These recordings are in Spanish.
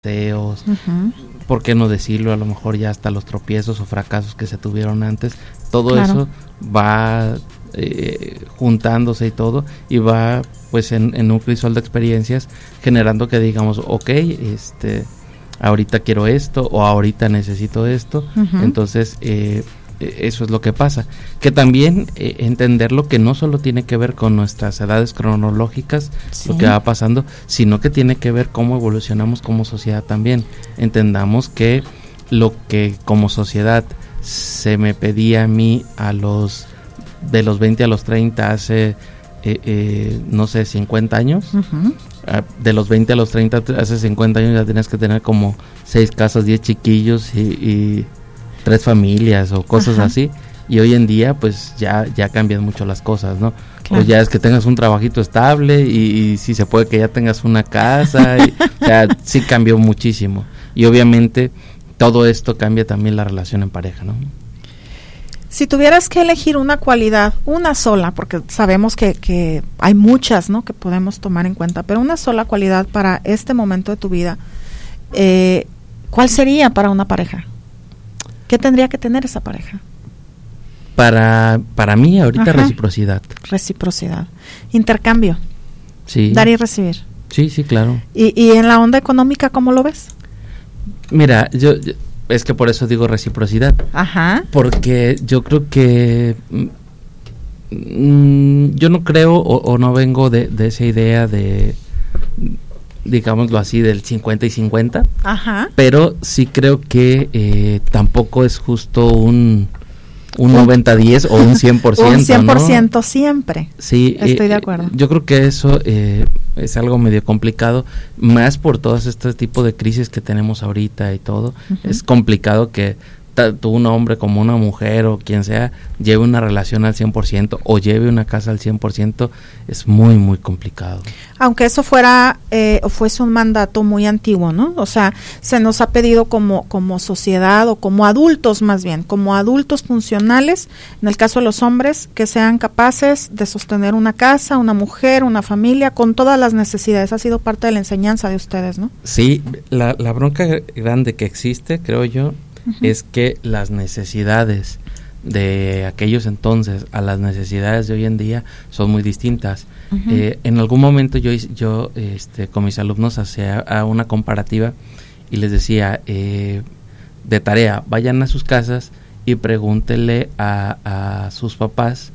deseos, ¿por qué no decirlo? A lo mejor ya hasta los tropiezos o fracasos que se tuvieron antes, todo eso va juntándose y todo, y va pues en un crisol de experiencias generando que digamos, ahorita quiero esto o ahorita necesito esto, entonces eso es lo que pasa, que también entenderlo que no solo tiene que ver con nuestras edades cronológicas, lo que va pasando, sino que tiene que ver cómo evolucionamos como sociedad también. Entendamos que lo que como sociedad se me pedía a mí de los 20 a los 30 hace no sé, 50 años, de los 20 a los 30 hace 50 años ya tenías que tener como 6 casas, 10 chiquillos y 3 familias o cosas así, y hoy en día pues ya cambian mucho las cosas, ¿no? Pues ya es que tengas un trabajito estable y si se puede que ya tengas una casa, o sea, sí cambió muchísimo, y obviamente todo esto cambia también la relación en pareja, ¿no? Si tuvieras que elegir una cualidad, una sola, porque sabemos que hay muchas, ¿no?, que podemos tomar en cuenta, pero una sola cualidad para este momento de tu vida, ¿cuál sería para una pareja? ¿Qué tendría que tener esa pareja? Para mí ahorita reciprocidad. Reciprocidad. Intercambio. Sí. Dar y recibir. Sí, claro. ¿Y en la onda económica cómo lo ves? Mira, yo es que por eso digo reciprocidad. Porque yo creo que yo no creo o no vengo de esa idea de, digámoslo así, del 50 y 50, pero sí creo que tampoco es justo un 90-10 o un 100%, un 100%, ¿no? Siempre. Sí, estoy de acuerdo. Yo creo que eso es algo medio complicado, más por todos este tipo de crisis que tenemos ahorita y todo. Es complicado que tanto un hombre como una mujer o quien sea lleve una relación al 100% o lleve una casa al 100%, es muy, muy complicado. Aunque eso fuera o fuese un mandato muy antiguo, ¿no? O sea, se nos ha pedido como sociedad o como adultos más bien, como adultos funcionales, en el caso de los hombres, que sean capaces de sostener una casa, una mujer, una familia, con todas las necesidades. Ha sido parte de la enseñanza de ustedes, ¿no? Sí, la bronca grande que existe, creo yo, es que las necesidades de aquellos entonces a las necesidades de hoy en día son muy distintas. En algún momento yo con mis alumnos hacía una comparativa y les decía, de tarea, vayan a sus casas y pregúntenle a sus papás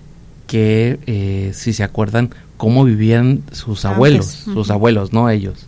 que si se acuerdan cómo vivían sus abuelos, no ellos.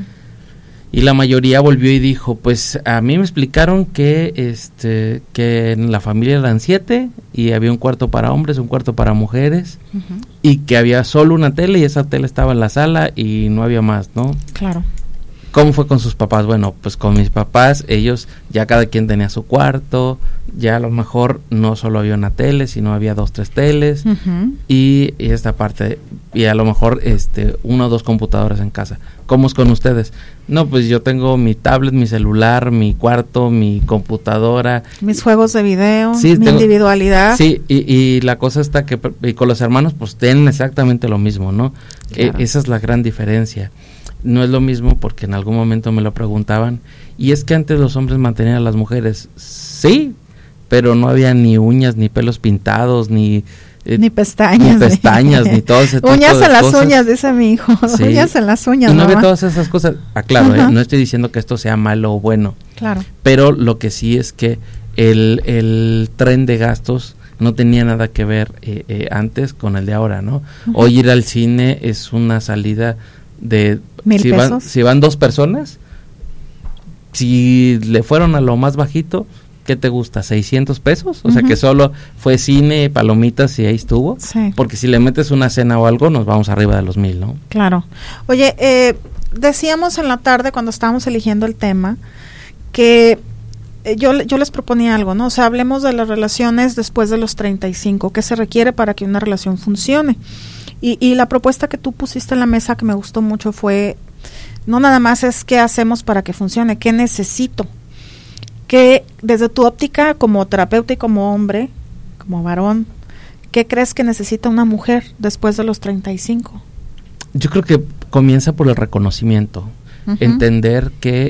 Y la mayoría volvió y dijo, pues a mí me explicaron que en la familia eran 7 y había un cuarto para hombres, un cuarto para mujeres, y que había solo una tele y esa tele estaba en la sala y no había más, ¿no? Claro. ¿Cómo fue con sus papás? Bueno, pues con mis papás, ellos ya cada quien tenía su cuarto, ya a lo mejor no solo había una tele, sino había 2, 3 teles, y esta parte, y a lo mejor 1 o 2 computadoras en casa. ¿Cómo es con ustedes? No, pues yo tengo mi tablet, mi celular, mi cuarto, mi computadora. Mis juegos de video, mi individualidad. Sí, y la cosa está que y con los hermanos pues tienen exactamente lo mismo, ¿no? Claro. Esa es la gran diferencia. No es lo mismo porque en algún momento me lo preguntaban, y es que antes los hombres mantenían a las mujeres, sí, pero no había ni uñas, ni pelos pintados, ni pestañas, ni todo ese tipo de cosas. Uñas en las uñas, dice mi hijo, sí. Uñas en las uñas. Y no había todas esas cosas, claro, no estoy diciendo que esto sea malo o bueno, claro, pero lo que sí es que el tren de gastos no tenía nada que ver antes con el de ahora, ¿no? Hoy ir al cine es una salida de 1,000 pesos. Si van 2 personas, si le fueron a lo más bajito, ¿qué te gusta? 600 pesos, o sea que solo fue cine, palomitas y ahí estuvo, porque si le metes una cena o algo, nos vamos arriba de los 1,000, ¿no? Claro. Oye, decíamos en la tarde cuando estábamos eligiendo el tema que yo les proponía algo, ¿no? O sea, hablemos de las relaciones después de los 35, ¿qué se requiere para que una relación funcione? Y la propuesta que tú pusiste en la mesa que me gustó mucho fue, no nada más es qué hacemos para que funcione, qué necesito. Que desde tu óptica como terapeuta y como hombre, como varón, ¿qué crees que necesita una mujer después de los 35? Yo creo que comienza por el reconocimiento. entender que